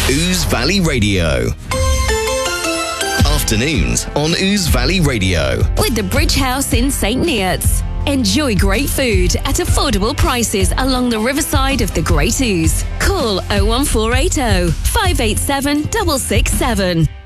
Ouse Valley Radio. Afternoons on Ouse Valley Radio. With the Bridge House in St. Neots. Enjoy great food at affordable prices along the riverside of the Great Ouse. Call 01480 587 667.